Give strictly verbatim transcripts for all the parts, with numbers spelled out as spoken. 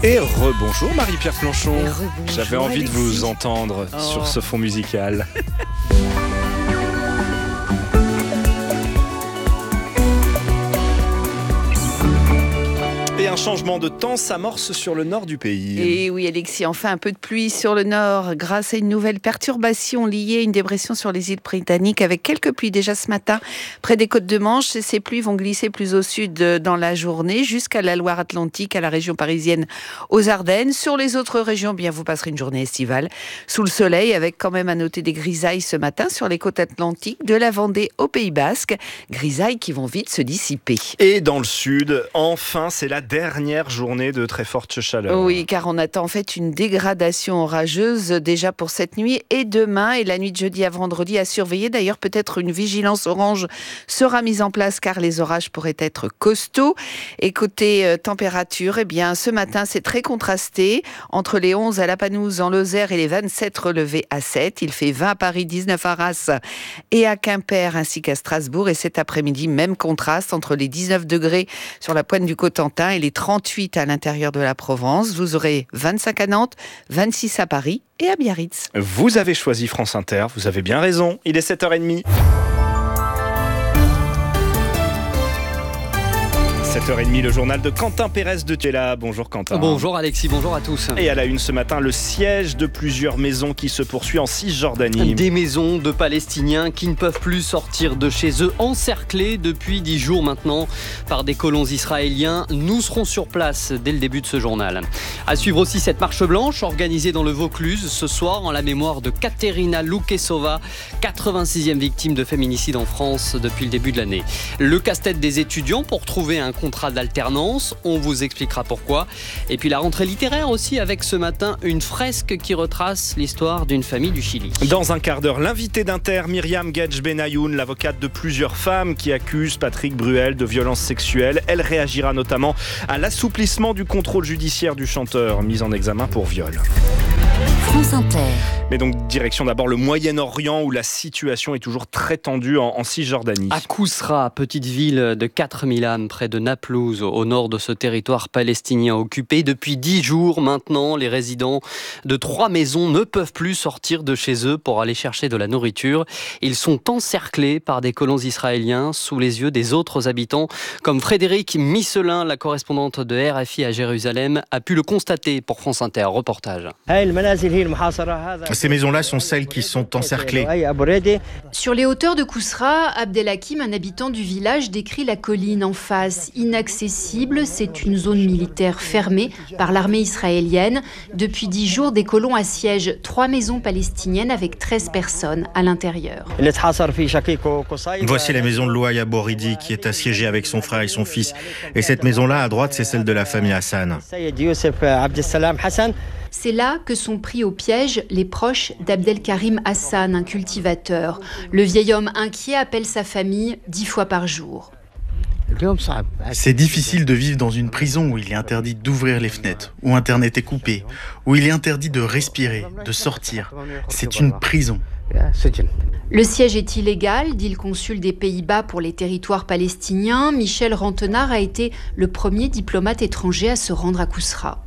Et rebonjour Marie-Pierre Planchon. Et rebonjour, J'avais envie Alexis. de vous entendre Oh. sur ce fond musical. Et un changement de temps s'amorce sur le nord du pays. Et oui, Alexis, enfin un peu de pluie sur le nord grâce à une nouvelle perturbation liée à une dépression sur les îles britanniques avec quelques pluies déjà ce matin près des côtes de Manche. Ces pluies vont glisser plus au sud dans la journée jusqu'à la Loire-Atlantique, à la région parisienne, aux Ardennes. Sur les autres régions, bien vous passerez une journée estivale sous le soleil avec quand même à noter des grisailles ce matin sur les côtes atlantiques de la Vendée au Pays Basque. Grisailles qui vont vite se dissiper. Et dans le sud, enfin, c'est la dernière journée de très forte chaleur. Oui, car on attend en fait une dégradation orageuse déjà pour cette nuit et demain. Et la nuit de jeudi à vendredi à surveiller. D'ailleurs, peut-être une vigilance orange sera mise en place car les orages pourraient être costauds. Et côté euh, température, eh bien, ce matin, c'est très contrasté. Entre les onze à la Panouse en Lozère et les vingt-sept relevés à sept. Il fait vingt à Paris, dix-neuf à Arras et à Quimper ainsi qu'à Strasbourg. Et cet après-midi, même contraste entre les dix-neuf degrés sur la pointe du Cotentin et les trente-huit à l'intérieur de la Provence. Vous aurez vingt-cinq à Nantes, vingt-six à Paris et à Biarritz. Vous avez choisi France Inter, vous avez bien raison. Il est sept heures trente. sept heures trente, le journal de Quentin Pérez de Tchela. Bonjour Quentin. Bonjour Alexis, bonjour à tous. Et à la une ce matin, le siège de plusieurs maisons qui se poursuit en Cisjordanie. Des maisons de Palestiniens qui ne peuvent plus sortir de chez eux, encerclés depuis dix jours maintenant par des colons israéliens. Nous serons sur place dès le début de ce journal. À suivre aussi cette marche blanche organisée dans le Vaucluse ce soir en la mémoire de Katerina Loukessova, quatre-vingt-sixième victime de féminicide en France depuis le début de l'année. Le casse-tête des étudiants pour trouver un contrat d'alternance, on vous expliquera pourquoi. Et puis la rentrée littéraire aussi avec ce matin une fresque qui retrace l'histoire d'une famille du Chili. Dans un quart d'heure, l'invité d'Inter, Myriam Gedj Benayoun, l'avocate de plusieurs femmes qui accusent Patrick Bruel de violences sexuelles. Elle réagira notamment à l'assouplissement du contrôle judiciaire du chanteur mis en examen pour viol. France Inter. Mais donc direction d'abord le Moyen-Orient où la situation est toujours très tendue en, en Cisjordanie. À Kousra, petite ville de quatre mille âmes près de Naplouse, au nord de ce territoire palestinien occupé. Depuis dix jours maintenant, les résidents de trois maisons ne peuvent plus sortir de chez eux pour aller chercher de la nourriture. Ils sont encerclés par des colons israéliens sous les yeux des autres habitants, comme Frédéric Misselin, la correspondante de R F I à Jérusalem, a pu le constater pour France Inter. Reportage. Ces maisons-là sont celles qui sont encerclées. Sur les hauteurs de Kousra, Abdelhakim, un habitant du village, décrit la colline en face. Inaccessible, c'est une zone militaire fermée par l'armée israélienne. Depuis dix jours, des colons assiègent trois maisons palestiniennes avec treize personnes à l'intérieur. Voici la maison de Louaya Boridi qui est assiégée avec son frère et son fils. Et cette maison-là, à droite, c'est celle de la famille Hassan. C'est là que sont pris au piège les proches d'Abdelkarim Hassan, un cultivateur. Le vieil homme inquiet appelle sa famille dix fois par jour. C'est difficile de vivre dans une prison où il est interdit d'ouvrir les fenêtres, où Internet est coupé, où il est interdit de respirer, de sortir. C'est une prison. Le siège est illégal, dit le consul des Pays-Bas pour les territoires palestiniens. Michel Rantenard a été le premier diplomate étranger à se rendre à Kousra.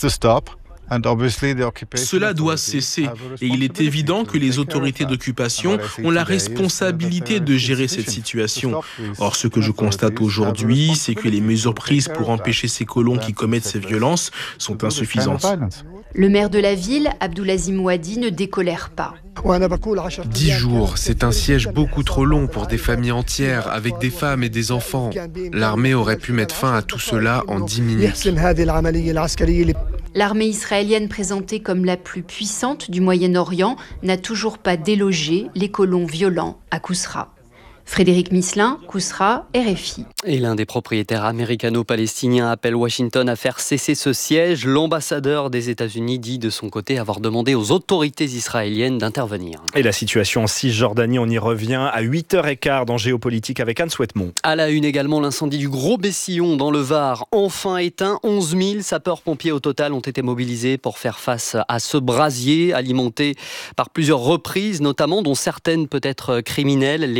Cela doit cesser et il est évident que les autorités d'occupation ont la responsabilité de gérer cette situation. Or, ce que je constate aujourd'hui, c'est que les mesures prises pour empêcher ces colons qui commettent ces violences sont insuffisantes. Le maire de la ville, Abdoulazim Ouadi, ne décolère pas. Dix jours, c'est un siège beaucoup trop long pour des familles entières, avec des femmes et des enfants. L'armée aurait pu mettre fin à tout cela en dix minutes. L'armée israélienne, présentée comme la plus puissante du Moyen-Orient, n'a toujours pas délogé les colons violents à Kousra. Frédéric Misselin, Kousra, R F I. Et l'un des propriétaires américano-palestiniens appelle Washington à faire cesser ce siège. L'ambassadeur des États-Unis dit de son côté avoir demandé aux autorités israéliennes d'intervenir. Et la situation en Cisjordanie, on y revient à huit heures quinze dans Géopolitique avec Anne Souhaitemont. À la une également, l'incendie du Gros Bessillon dans le Var, enfin éteint. onze mille sapeurs-pompiers au total ont été mobilisés pour faire face à ce brasier alimenté par plusieurs reprises, notamment dont certaines peut-être criminelles. Les flammes ont parfois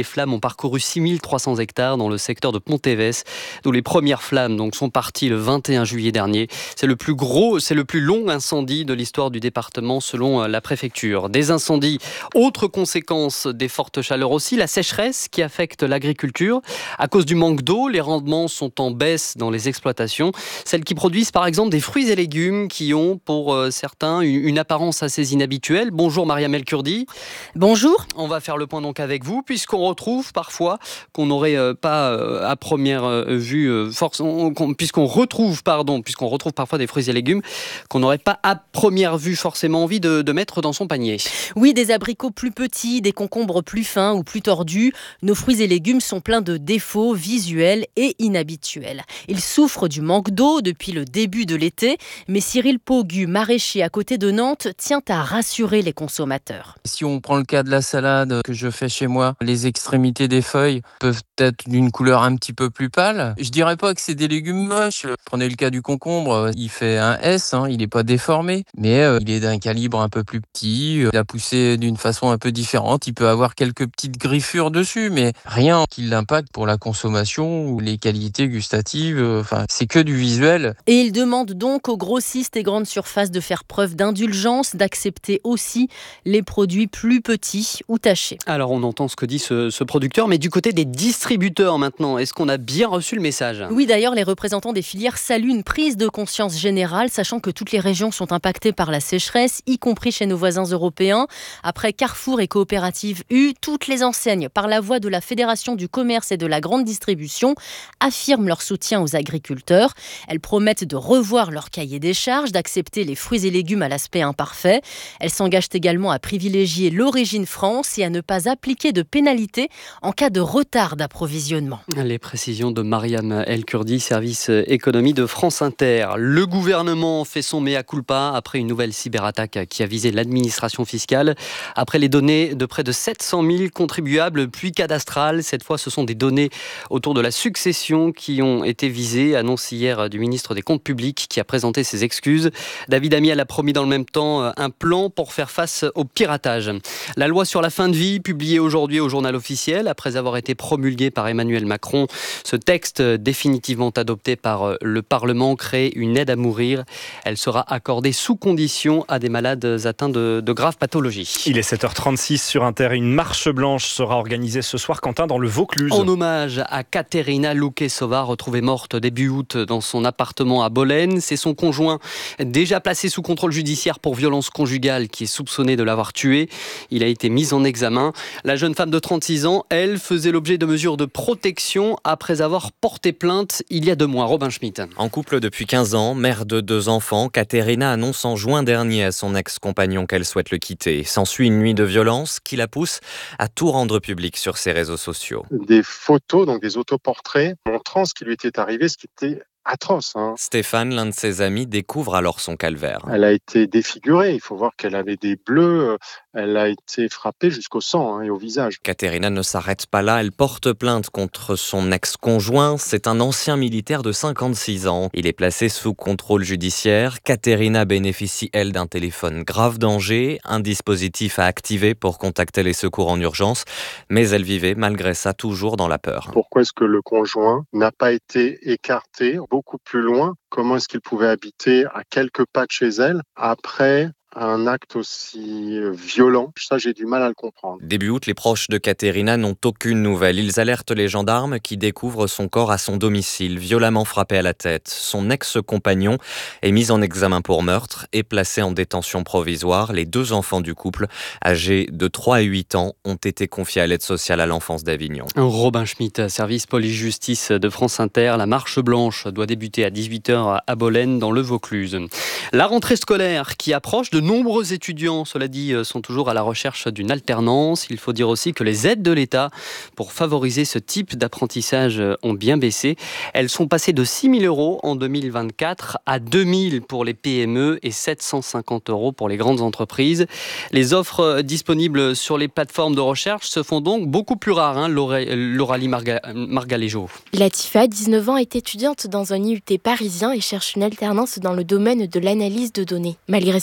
parcouru six mille trois cents hectares dans le secteur de Ponteves, d'où les premières flammes donc, sont parties le vingt et un juillet dernier. C'est le plus gros, c'est le plus long incendie de l'histoire du département selon la préfecture. Des incendies, autre conséquence des fortes chaleurs aussi, la sécheresse qui affecte l'agriculture. À cause du manque d'eau, les rendements sont en baisse dans les exploitations. Celles qui produisent par exemple des fruits et légumes qui ont pour euh, certains une, une apparence assez inhabituelle. Bonjour Mariam El Kurdi. Bonjour. On va faire le point donc avec vous puisqu'on retrouve parfois qu'on n'aurait euh, pas euh, à première euh, vue, euh, force, on, on, puisqu'on retrouve pardon, puisqu'on retrouve parfois des fruits et légumes qu'on n'aurait pas à première vue forcément envie de, de mettre dans son panier. Oui, des abricots plus petits, des concombres plus fins ou plus tordus. Nos fruits et légumes sont pleins de défauts visuels et inhabituels. Ils souffrent du manque d'eau depuis le début de l'été, mais Cyril Pogu, maraîcher à côté de Nantes, tient à rassurer les consommateurs. Si on prend le cas de la salade que je fais chez moi, les extrémités des feuilles peuvent être d'une couleur un petit peu plus pâle. Je dirais pas que c'est des légumes moches. Prenez le cas du concombre, il fait un S, hein, il n'est pas déformé, mais euh, il est d'un calibre un peu plus petit. Il a poussé d'une façon un peu différente. Il peut avoir quelques petites griffures dessus, mais rien qui l'impacte pour la consommation ou les qualités gustatives. Enfin, c'est que du visuel. Et il demande donc aux grossistes et grandes surfaces de faire preuve d'indulgence, d'accepter aussi les produits plus petits ou tachés. Alors on entend ce que dit ce, ce producteur, mais du côté des distributeurs maintenant, est-ce qu'on a bien reçu le message ? Oui, d'ailleurs, les représentants des filières saluent une prise de conscience générale, sachant que toutes les régions sont impactées par la sécheresse, y compris chez nos voisins européens. Après Carrefour et Coopérative U, toutes les enseignes, par la voix de la Fédération du commerce et de la grande distribution, affirment leur soutien aux agriculteurs. Elles promettent de revoir leur cahier des charges, d'accepter les fruits et légumes à l'aspect imparfait. Elles s'engagent également à privilégier l'origine France et à ne pas appliquer de pénalités en cas de retard d'approvisionnement. Les précisions de Mariam El Kurdi, service économie de France Inter. Le gouvernement fait son mea culpa après une nouvelle cyberattaque qui a visé l'administration fiscale. Après les données de près de sept cent mille contribuables, puis cadastrales, cette fois ce sont des données autour de la succession qui ont été visées, annonce hier du ministre des Comptes publics qui a présenté ses excuses. David Amiel a promis dans le même temps un plan pour faire face au piratage. La loi sur la fin de vie, publiée aujourd'hui au journal officiel, après avoir été promulguée par Emmanuel Macron, ce texte définitivement adopté par le Parlement crée une aide à mourir. Elle sera accordée sous condition à des malades atteints de, de graves pathologies. Il est sept heures trente-six sur Inter. Une marche blanche sera organisée ce soir, Quentin, dans le Vaucluse. En hommage à Katerina Loukesova, retrouvée morte début août dans son appartement à Bolène. C'est son conjoint, déjà placé sous contrôle judiciaire pour violence conjugale, qui est soupçonné de l'avoir tué. Il a été mis en examen. La jeune femme de trente-six ans, elle, faisait l'objet de mesures de protection après avoir porté plainte il y a deux mois. Robin Schmitt. En couple depuis quinze ans, mère de deux enfants, Katerina annonce en juin dernier à son ex-compagnon qu'elle souhaite le quitter. S'ensuit une nuit de violence qui la pousse à tout rendre public sur ses réseaux sociaux. Des photos, donc des autoportraits, montrant ce qui lui était arrivé, ce qui était atroce. Hein. Stéphane, l'un de ses amis, découvre alors son calvaire. Elle a été défigurée. Il faut voir qu'elle avait des bleus. Elle a été frappée jusqu'au sang hein, et au visage. Katerina ne s'arrête pas là. Elle porte plainte contre son ex-conjoint. C'est un ancien militaire de cinquante-six ans. Il est placé sous contrôle judiciaire. Katerina bénéficie, elle, d'un téléphone grave danger, un dispositif à activer pour contacter les secours en urgence. Mais elle vivait, malgré ça, toujours dans la peur. Pourquoi est-ce que le conjoint n'a pas été écarté beaucoup plus loin? Comment est-ce qu'il pouvait habiter à quelques pas de chez elle après un acte aussi violent? Ça, j'ai du mal à le comprendre. Début août, les proches de Katerina n'ont aucune nouvelle. Ils alertent les gendarmes qui découvrent son corps à son domicile, violemment frappé à la tête. Son ex-compagnon est mis en examen pour meurtre et placé en détention provisoire. Les deux enfants du couple, âgés de trois et huit ans, ont été confiés à l'aide sociale à l'enfance d'Avignon. Robin Schmitt, service police-justice de France Inter. La marche blanche doit débuter à dix-huit heures à Bolène, dans le Vaucluse. La rentrée scolaire qui approche, de nombreux étudiants, cela dit, sont toujours à la recherche d'une alternance. Il faut dire aussi que les aides de l'État pour favoriser ce type d'apprentissage ont bien baissé. Elles sont passées de six mille euros en deux mille vingt-quatre à deux mille pour les P M E et sept cent cinquante euros pour les grandes entreprises. Les offres disponibles sur les plateformes de recherche se font donc beaucoup plus rares, hein, Lauralie Marga- Margaléjo. Latifa, dix-neuf ans, est étudiante dans un I U T parisien et cherche une alternance dans le domaine de l'analyse de données. Malgré six mois de recherche,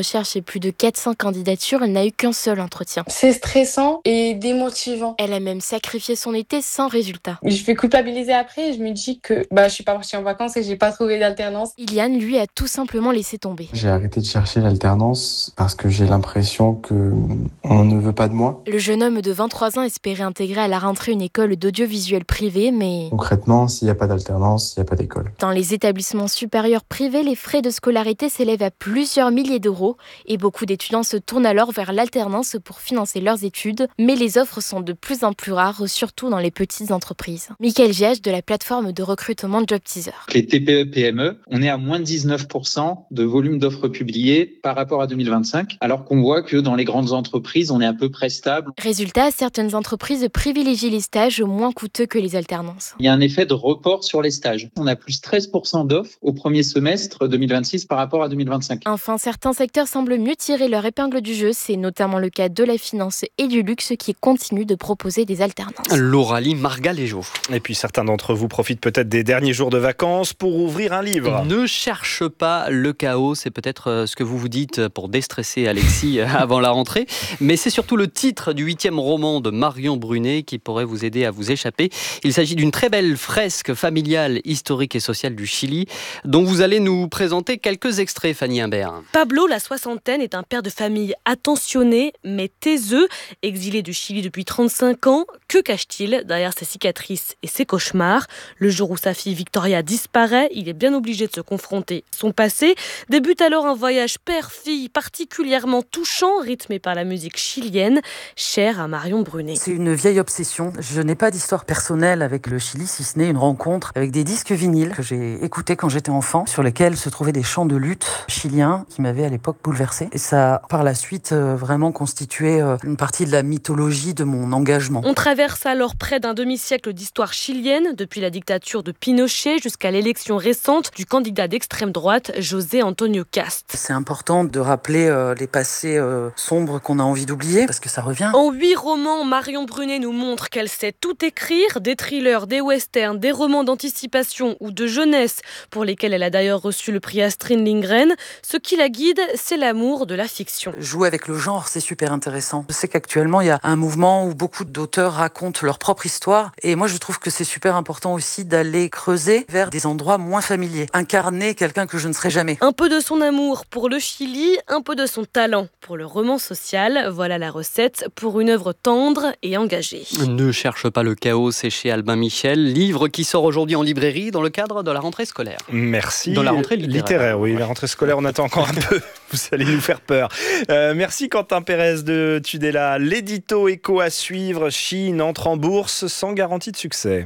recherché plus de quatre cents candidatures, elle n'a eu qu'un seul entretien. C'est stressant et démotivant. Elle a même sacrifié son été sans résultat. Je vais culpabiliser après et je me dis que bah, je suis pas partie en vacances et j'ai pas trouvé d'alternance. Iliane, lui, a tout simplement laissé tomber. J'ai arrêté de chercher l'alternance parce que j'ai l'impression que on ne veut pas de moi. Le jeune homme de vingt-trois ans espérait intégrer à la rentrée une école d'audiovisuel privée, mais... Concrètement, s'il n'y a pas d'alternance, il n'y a pas d'école. Dans les établissements supérieurs privés, les frais de scolarité s'élèvent à plusieurs milliers d'euros et beaucoup d'étudiants se tournent alors vers l'alternance pour financer leurs études. Mais les offres sont de plus en plus rares, surtout dans les petites entreprises. Michael Giage de la plateforme de recrutement JobTeaser. Les T P E P M E, on est à moins de dix-neuf pour cent de volume d'offres publiées par rapport à deux mille vingt-cinq, alors qu'on voit que dans les grandes entreprises, on est à peu près stable. Résultat, certaines entreprises privilégient les stages moins coûteux que les alternances. Il y a un effet de report sur les stages. On a plus treize pour cent d'offres au premier semestre deux mille vingt-six par rapport à deux mille vingt-cinq. Enfin, certains secteurs semblent mieux tirer leur épingle du jeu. C'est notamment le cas de la finance et du luxe qui continuent de proposer des alternances. L'Oralie Margaléjo. Et puis certains d'entre vous profitent peut-être des derniers jours de vacances pour ouvrir un livre. Ne cherche pas le chaos, c'est peut-être ce que vous vous dites pour déstresser Alexis avant la rentrée. Mais c'est surtout le titre du huitième roman de Marion Brunet qui pourrait vous aider à vous échapper. Il s'agit d'une très belle fresque familiale, historique et sociale du Chili, dont vous allez nous présenter quelques extraits, Fanny Imbert. Pablo, la soixantaine, est un père de famille attentionné, mais taiseux, exilé du Chili depuis trente-cinq ans. Que cache-t-il derrière ses cicatrices et ses cauchemars ? Le jour où sa fille Victoria disparaît, il est bien obligé de se confronter à son passé. Débute alors un voyage père-fille particulièrement touchant, rythmé par la musique chilienne, chère à Marion Brunet. C'est une vieille obsession. Je n'ai pas d'histoire personnelle avec le Chili, si ce n'est une rencontre avec des disques vinyles que j'ai écoutés quand j'étais enfant, sur lesquels se trouvaient des chants de lutte chiliens qui m'avaient à l'époque bouleversée. Et ça a par la suite euh, vraiment constitué euh, une partie de la mythologie de mon engagement. On traverse alors près d'un demi-siècle d'histoire chilienne, depuis la dictature de Pinochet jusqu'à l'élection récente du candidat d'extrême droite, José Antonio Cast. C'est important de rappeler euh, les passés euh, sombres qu'on a envie d'oublier, parce que ça revient. En huit romans, Marion Brunet nous montre qu'elle sait tout écrire, des thrillers, des westerns, des romans d'anticipation ou de jeunesse, pour lesquels elle a d'ailleurs reçu le prix Astrid Lindgren. Ce qui la guide, c'est l'amour de la fiction. Jouer avec le genre, c'est super intéressant. Je sais qu'actuellement, il y a un mouvement où beaucoup d'auteurs racontent leur propre histoire, et moi je trouve que c'est super important aussi d'aller creuser vers des endroits moins familiers, incarner quelqu'un que je ne serai jamais. Un peu de son amour pour le Chili, un peu de son talent pour le roman social, voilà la recette pour une œuvre tendre et engagée. Ne cherche pas le chaos, c'est chez Albin Michel, livre qui sort aujourd'hui en librairie dans le cadre de la rentrée scolaire. Merci. Dans la rentrée littéraire. littéraire oui, la rentrée scolaire, on attend encore un peu. Vous allez nous faire peur. Euh, merci Quentin Pérez de Tudela. L'édito éco à suivre. Chine entre en bourse sans garantie de succès.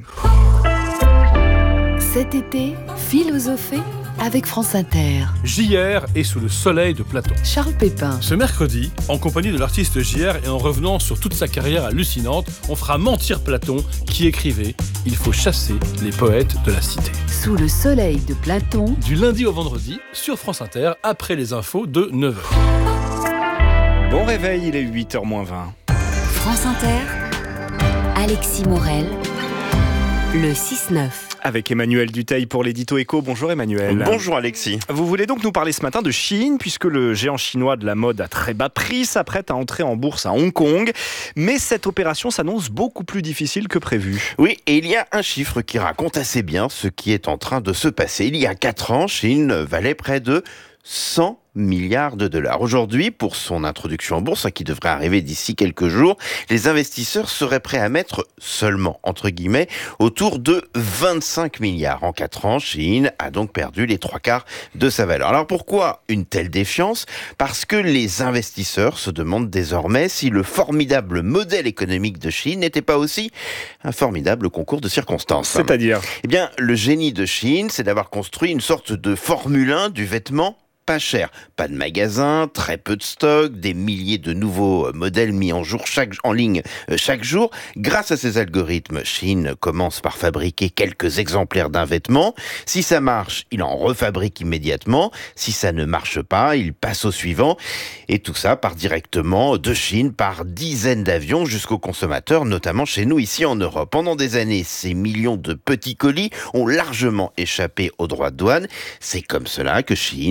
Cet été, philosophée avec France Inter. J R est sous le soleil de Platon. Charles Pépin. Ce mercredi, en compagnie de l'artiste J R et en revenant sur toute sa carrière hallucinante, on fera mentir Platon qui écrivait « Il faut chasser les poètes de la cité ». Sous le soleil de Platon. Du lundi au vendredi, sur France Inter, après les infos de neuf heures. Bon réveil, il est huit heures moins vingt. France Inter, Alexis Morel, le six neuf. Avec Emmanuel Dutheil pour l'édito éco. Bonjour Emmanuel. Bonjour Alexis. Vous voulez donc nous parler ce matin de Shein, puisque le géant chinois de la mode à très bas prix s'apprête à entrer en bourse à Hong Kong. Mais cette opération s'annonce beaucoup plus difficile que prévu. Oui, et il y a un chiffre qui raconte assez bien ce qui est en train de se passer. Il y a quatre ans, Shein valait près de cent milliards de dollars. Aujourd'hui, pour son introduction en bourse, qui devrait arriver d'ici quelques jours, les investisseurs seraient prêts à mettre seulement, entre guillemets, autour de vingt-cinq milliards. En quatre ans, Shein a donc perdu les trois quarts de sa valeur. Alors pourquoi une telle défiance ? Parce que les investisseurs se demandent désormais si le formidable modèle économique de Shein n'était pas aussi un formidable concours de circonstances. C'est-à-dire ? Eh bien, le génie de Shein, c'est d'avoir construit une sorte de Formule un du vêtement pas cher. Pas de magasin, très peu de stock, des milliers de nouveaux modèles mis en, jour chaque, en ligne chaque jour. Grâce à ces algorithmes, Shein commence par fabriquer quelques exemplaires d'un vêtement. Si ça marche, il en refabrique immédiatement. Si ça ne marche pas, il passe au suivant. Et tout ça part directement de Chine par dizaines d'avions jusqu'aux consommateurs, notamment chez nous ici en Europe. Pendant des années, ces millions de petits colis ont largement échappé aux droits de douane. C'est comme cela que Shein a pu vendre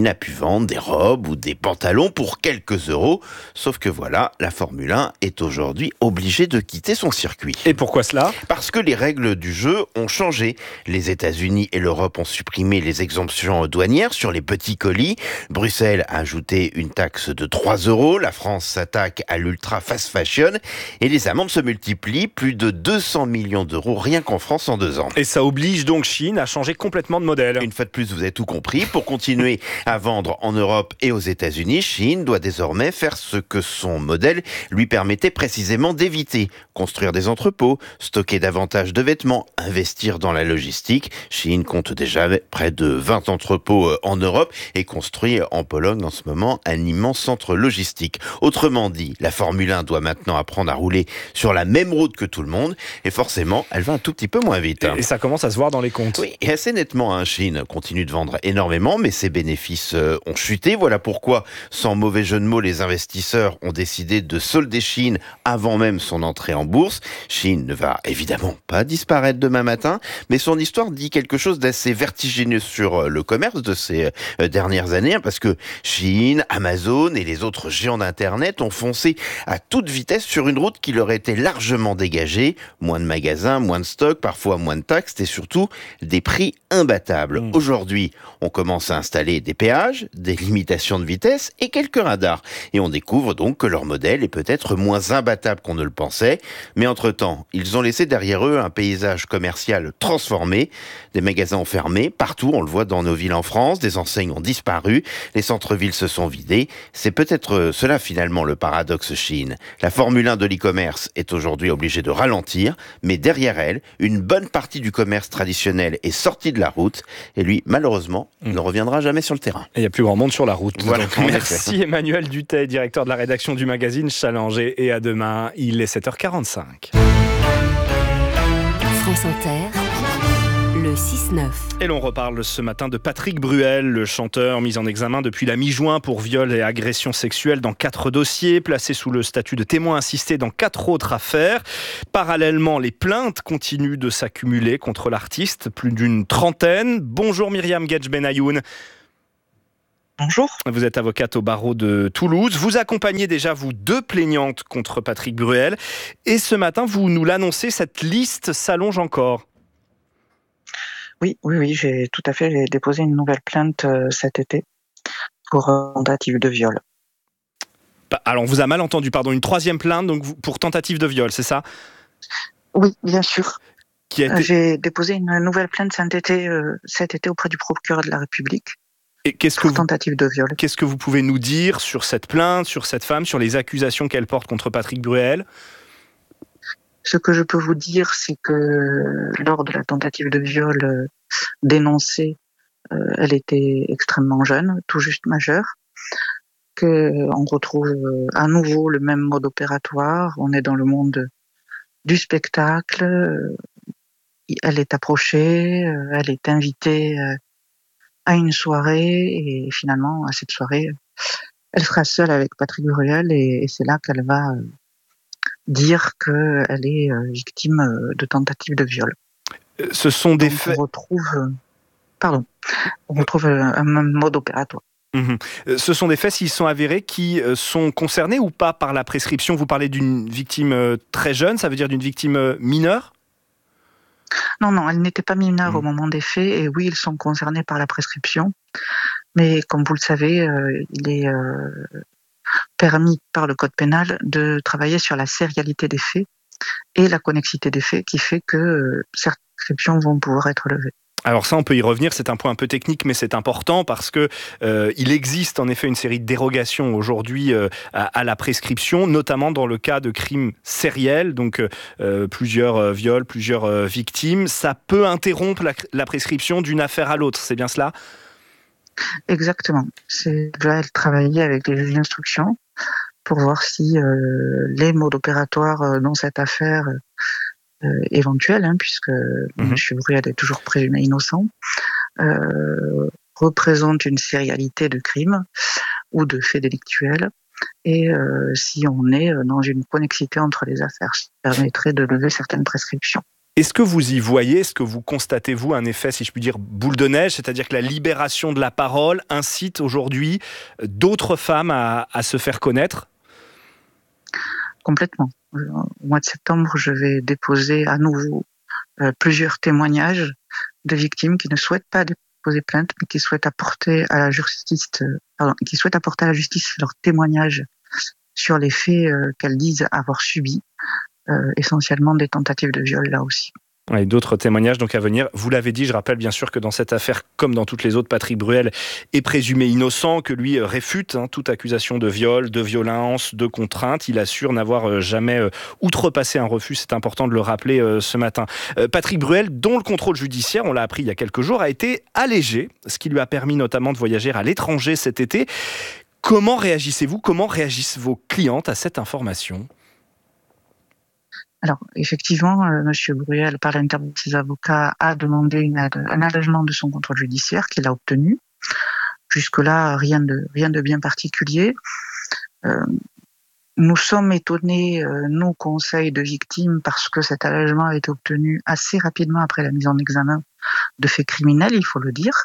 vendent des robes ou des pantalons pour quelques euros. Sauf que voilà, la Formule un est aujourd'hui obligée de quitter son circuit. Et pourquoi cela ? Parce que les règles du jeu ont changé. Les États-Unis et l'Europe ont supprimé les exemptions douanières sur les petits colis. Bruxelles a ajouté une taxe de trois euros. La France s'attaque à l'ultra fast fashion. Et les amendes se multiplient. Plus de deux cents millions d'euros rien qu'en France en deux ans. Et ça oblige donc Chine à changer complètement de modèle. Une fois de plus, vous avez tout compris. Pour continuer à vendre en Europe et aux États-Unis, Chine doit désormais faire ce que son modèle lui permettait précisément d'éviter. Construire des entrepôts, stocker davantage de vêtements, investir dans la logistique. Chine compte déjà près de vingt entrepôts en Europe et construit en Pologne en ce moment un immense centre logistique. Autrement dit, la Formule un doit maintenant apprendre à rouler sur la même route que tout le monde et forcément, elle va un tout petit peu moins vite. Et ça commence à se voir dans les comptes. Oui, et assez nettement, hein, Chine continue de vendre énormément, mais ses bénéfices euh, ont chuté. Voilà pourquoi, sans mauvais jeu de mots, les investisseurs ont décidé de solder Chine avant même son entrée en bourse. Chine ne va évidemment pas disparaître demain matin, mais son histoire dit quelque chose d'assez vertigineux sur le commerce de ces euh, dernières années, hein, parce que Chine, Amazon et les autres géants d'Internet ont foncé à toute vitesse sur une route qui leur était largement dégagée. Moins de magasins, moins de stocks, parfois moins de taxes et surtout des prix imbattables. Mmh. Aujourd'hui, on commence à installer des péages, des limitations de vitesse et quelques radars. Et on découvre donc que leur modèle est peut-être moins imbattable qu'on ne le pensait. Mais entre-temps, ils ont laissé derrière eux un paysage commercial transformé. Des magasins ont fermé, partout, on le voit dans nos villes en France, des enseignes ont disparu, les centres-villes se sont vidés. C'est peut-être cela finalement le paradoxe Chine. La Formule un de l'e-commerce est aujourd'hui obligée de ralentir, mais derrière elle, une bonne partie du commerce traditionnel est sortie de la route et lui, malheureusement, mmh. ne reviendra jamais sur le terrain. Et il n'y a plus grand monde sur la route. Voilà. Merci Emmanuel Dutheil, directeur de la rédaction du magazine Challenge, et à demain, il est sept heures quarante-cinq. France Inter, le six neuf. Et l'on reparle ce matin de Patrick Bruel, le chanteur mis en examen depuis la mi-juin pour viol et agression sexuelle dans quatre dossiers, placé sous le statut de témoin assisté dans quatre autres affaires. Parallèlement, les plaintes continuent de s'accumuler contre l'artiste, plus d'une trentaine. Bonjour Myriam Guedj-Benayoun. Bonjour. Vous êtes avocate au barreau de Toulouse. Vous accompagnez déjà, vous, deux plaignantes contre Patrick Bruel. Et ce matin, vous nous l'annoncez, cette liste s'allonge encore. Oui, oui, oui, j'ai tout à fait j'ai déposé une nouvelle plainte euh, cet été pour euh, tentative de viol. Alors, on vous a mal entendu, pardon, une troisième plainte donc pour tentative de viol, c'est ça ? Oui, bien sûr. Qui a été... euh, j'ai déposé une nouvelle plainte cet été, euh, cet été auprès du procureur de la République. Et qu'est-ce pour que vous, tentative de viol. Qu'est-ce que vous pouvez nous dire sur cette plainte, sur cette femme, sur les accusations qu'elle porte contre Patrick Bruel ? Ce que je peux vous dire, c'est que lors de la tentative de viol euh, dénoncée, euh, elle était extrêmement jeune, tout juste majeure, qu'on retrouve euh, à nouveau le même mode opératoire. On est dans le monde du spectacle. Euh, elle est approchée, euh, elle est invitée euh, à une soirée et finalement, à cette soirée, elle sera seule avec Patrick Bruel et, et c'est là qu'elle va... Euh, dire qu'elle est victime de tentative de viol. Ce sont des Donc faits... On retrouve, pardon, on retrouve un même mode opératoire. Mmh. Ce sont des faits, s'ils sont avérés, qui sont concernés ou pas par la prescription. Vous parlez d'une victime très jeune, ça veut dire d'une victime mineure ? Non, non, elle n'était pas mineure mmh. au moment des faits, et oui, ils sont concernés par la prescription. Mais comme vous le savez, euh, il est... Euh, permis par le code pénal de travailler sur la sérialité des faits et la connexité des faits qui fait que euh, certaines prescriptions vont pouvoir être levées. Alors ça, on peut y revenir, c'est un point un peu technique, mais c'est important parce que euh, il existe en effet une série de dérogations aujourd'hui euh, à, à la prescription, notamment dans le cas de crimes sériels, donc euh, plusieurs euh, viols, plusieurs euh, victimes. Ça peut interrompre la, la prescription d'une affaire à l'autre, c'est bien cela ? Exactement. C'est là, elle travaillait avec les juges d'instruction pour voir si euh, les modes opératoires euh, dans cette affaire euh, éventuelle, hein, puisque mm-hmm. M. Bruel est toujours présumé innocent, euh, représentent une sérialité de crimes ou de faits délictuels. Et euh, si on est dans une connexité entre les affaires, ça permettrait de lever certaines prescriptions. Est-ce que vous y voyez, est-ce que vous constatez, vous, un effet, si je puis dire, boule de neige, c'est-à-dire que la libération de la parole incite aujourd'hui d'autres femmes à, à se faire connaître ? Complètement. Au mois de septembre, je vais déposer à nouveau euh, plusieurs témoignages de victimes qui ne souhaitent pas déposer plainte, mais qui souhaitent apporter à la justice, euh, pardon, qui souhaitent apporter à la justice leurs témoignages sur les faits euh, qu'elles disent avoir subis, euh, essentiellement des tentatives de viol là aussi. Et d'autres témoignages donc à venir. Vous l'avez dit, je rappelle bien sûr que dans cette affaire, comme dans toutes les autres, Patrick Bruel est présumé innocent, que lui réfute hein, toute accusation de viol, de violence, de contrainte. Il assure n'avoir jamais euh, outrepassé un refus. C'est important de le rappeler euh, ce matin. Euh, Patrick Bruel, dont le contrôle judiciaire, on l'a appris il y a quelques jours, a été allégé, ce qui lui a permis notamment de voyager à l'étranger cet été. Comment réagissez-vous ? Comment réagissent vos clientes à cette information ? Alors, effectivement, euh, M. Bruel, par l'intermédiaire de ses avocats, a demandé une aide, un allègement de son contrôle judiciaire qu'il a obtenu. Jusque-là, rien de, rien de bien particulier. Euh, nous sommes étonnés, euh, nous, conseils de victimes, parce que cet allègement a été obtenu assez rapidement après la mise en examen de faits criminels, il faut le dire.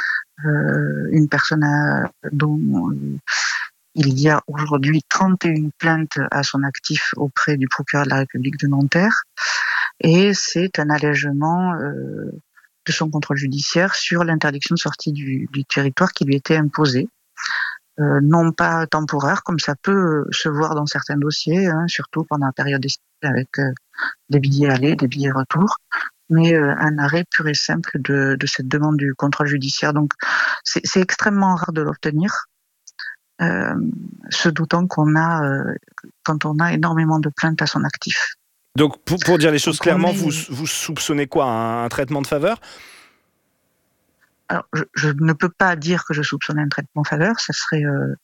Euh, une personne à, dont... Euh, Il y a aujourd'hui trente et une plaintes à son actif auprès du procureur de la République de Nanterre et c'est un allègement euh, de son contrôle judiciaire sur l'interdiction de sortie du, du territoire qui lui était imposée. Euh, non pas temporaire, comme ça peut se voir dans certains dossiers, hein, surtout pendant la période estivale avec euh, des billets aller, des billets retour, mais euh, un arrêt pur et simple de, de cette demande du contrôle judiciaire. Donc c'est, c'est extrêmement rare de l'obtenir. Euh, ce d'autant qu'on a, euh, quand on a énormément de plaintes à son actif. Donc, pour, pour dire les choses Donc, clairement, est... vous, vous soupçonnez quoi ? Un, un traitement de faveur ? Alors, je, je ne peux pas dire que je soupçonne un traitement de faveur, ça serait, euh,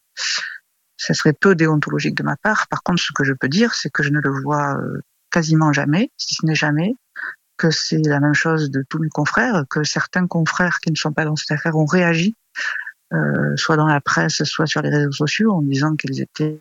ça serait peu déontologique de ma part. Par contre, ce que je peux dire, c'est que je ne le vois euh, quasiment jamais, si ce n'est jamais, que c'est la même chose de tous mes confrères, que certains confrères qui ne sont pas dans cette affaire ont réagi, Euh, soit dans la presse, soit sur les réseaux sociaux, en disant qu'ils étaient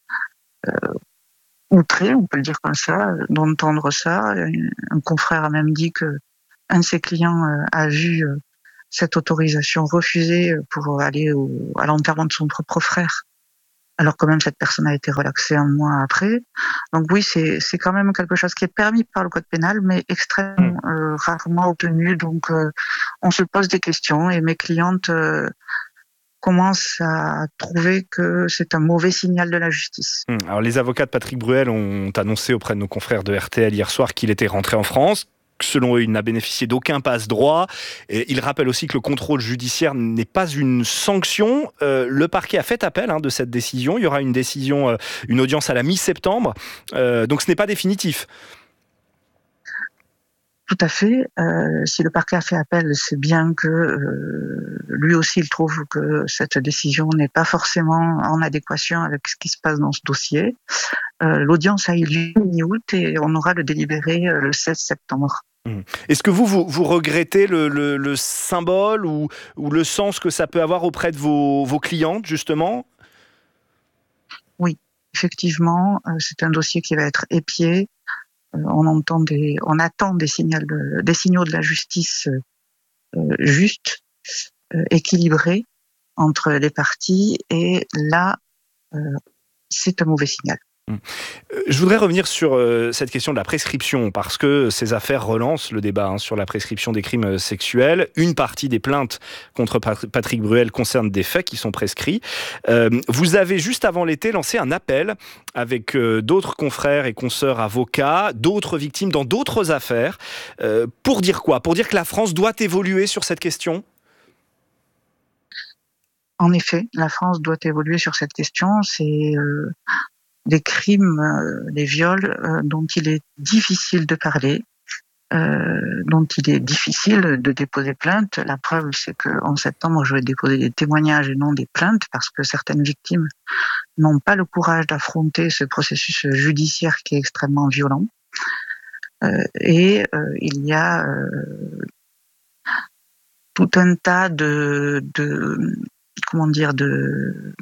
euh, outrés, on peut le dire comme ça, d'entendre ça. Un confrère a même dit que un de ses clients euh, a vu euh, cette autorisation refusée pour aller au, à l'enterrement de son propre frère, alors que même cette personne a été relaxée un mois après. Donc oui, c'est, c'est quand même quelque chose qui est permis par le code pénal, mais extrêmement euh, rarement obtenu. Donc euh, on se pose des questions et mes clientes... Euh, commence à trouver que c'est un mauvais signal de la justice. Alors, les avocats de Patrick Bruel ont annoncé auprès de nos confrères de R T L hier soir qu'il était rentré en France. Selon eux, il n'a bénéficié d'aucun passe-droit. Et il rappelle aussi que le contrôle judiciaire n'est pas une sanction. Euh, le parquet a fait appel hein, de cette décision. Il y aura une décision, euh, une audience à la mi-septembre. Euh, donc ce n'est pas définitif. Tout à fait. Euh, si le parquet a fait appel, c'est bien que euh, lui aussi il trouve que cette décision n'est pas forcément en adéquation avec ce qui se passe dans ce dossier. Euh, l'audience a eu lieu mi-août et on aura le délibéré euh, le seize septembre. Est-ce que vous, vous, vous regrettez le, le, le symbole ou, ou le sens que ça peut avoir auprès de vos, vos clientes, justement ? Oui, effectivement, euh, c'est un dossier qui va être épié. On, entend des, on attend des, signaux de, des signaux de la justice euh, justes, euh, équilibrés entre les parties, et là, euh, c'est un mauvais signal. Je voudrais revenir sur euh, cette question de la prescription, parce que ces affaires relancent le débat hein, sur la prescription des crimes sexuels. Une partie des plaintes contre Patrick Bruel concerne des faits qui sont prescrits. Euh, vous avez, juste avant l'été, lancé un appel avec euh, d'autres confrères et consoeurs avocats, d'autres victimes dans d'autres affaires. Euh, pour dire quoi ? Pour dire que la France doit évoluer sur cette question ? En effet, la France doit évoluer sur cette question. C'est... Euh... des crimes, euh, des viols euh, dont il est difficile de parler, euh, dont il est difficile de déposer plainte. La preuve, c'est qu'en septembre, je vais déposer des témoignages et non des plaintes, parce que certaines victimes n'ont pas le courage d'affronter ce processus judiciaire qui est extrêmement violent. Euh, et euh, il y a euh, tout un tas de, de comment dire, de...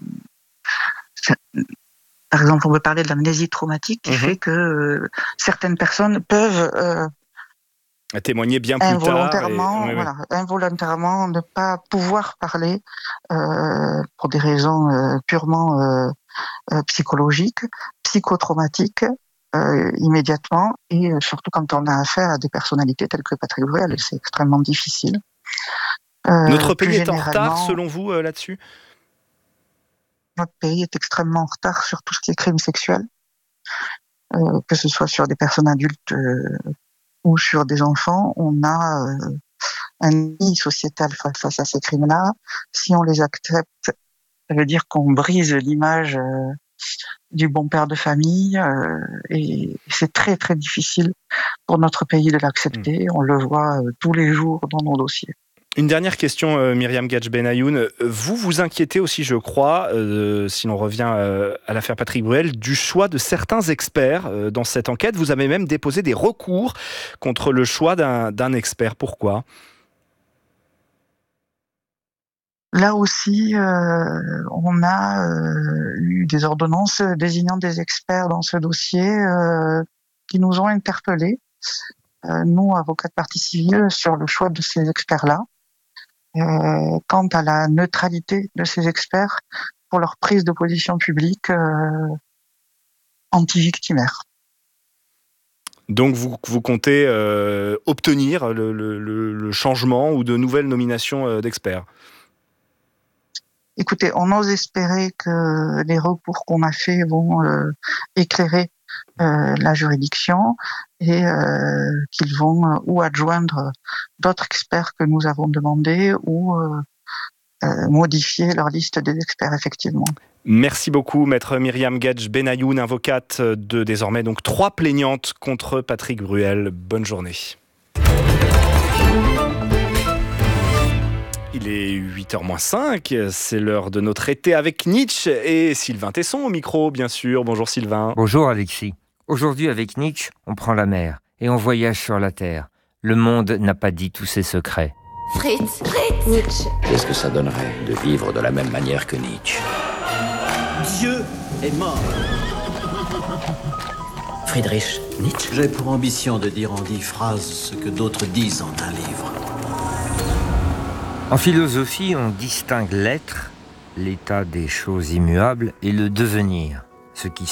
Par exemple, on peut parler de l'amnésie traumatique qui mmh. fait que euh, certaines personnes peuvent euh, À témoigner bien plus involontairement, tard. Et... Oui, voilà, oui. involontairement, ne pas pouvoir parler euh, pour des raisons euh, purement euh, euh, psychologiques, psychotraumatiques, euh, immédiatement, et surtout quand on a affaire à des personnalités telles que Patrick Bruel, c'est extrêmement difficile. Euh, Notre pays est en retard, selon vous, euh, là-dessus ? Notre pays est extrêmement en retard sur tout ce qui est crime sexuel, euh, que ce soit sur des personnes adultes euh, ou sur des enfants. On a euh, un nid sociétal face à ces crimes-là. Si on les accepte, ça veut dire qu'on brise l'image euh, du bon père de famille, euh, et c'est très très difficile pour notre pays de l'accepter. Mmh. On le voit euh, tous les jours dans nos dossiers. Une dernière question, euh, Myriam Gadge Benayoun. Vous vous inquiétez aussi, je crois, euh, si l'on revient euh, à l'affaire Patrick Bruel, du choix de certains experts euh, dans cette enquête. Vous avez même déposé des recours contre le choix d'un, d'un expert. Pourquoi ? Là aussi, euh, on a euh, eu des ordonnances désignant des experts dans ce dossier euh, qui nous ont interpellés, euh, nous, avocats de partie civile, sur le choix de ces experts-là. Euh, quant à la neutralité de ces experts pour leur prise de position publique euh, anti-victimaire. Donc vous, vous comptez euh, obtenir le, le, le changement ou de nouvelles nominations euh, d'experts ? Écoutez, on ose espérer que les recours qu'on a faits vont euh, éclairer euh, la juridiction et euh, qu'ils vont euh, ou adjoindre d'autres experts que nous avons demandés ou euh, euh, modifier leur liste des experts, effectivement. Merci beaucoup, maître Myriam Gadge Benayoun, avocate de désormais donc trois plaignantes contre Patrick Bruel. Bonne journée. Il est huit heures moins cinq, c'est l'heure de notre été avec Nietzsche et Sylvain Tesson au micro, bien sûr. Bonjour Sylvain. Bonjour Alexis. Aujourd'hui avec Nietzsche, on prend la mer et on voyage sur la terre. Le monde n'a pas dit tous ses secrets. Fritz, Fritz, Nietzsche. Qu'est-ce que ça donnerait de vivre de la même manière que Nietzsche ? Dieu est mort. Friedrich Nietzsche. J'ai pour ambition de dire en dix phrases ce que d'autres disent en un livre. En philosophie, on distingue l'être, l'état des choses immuables, et le devenir, ce qui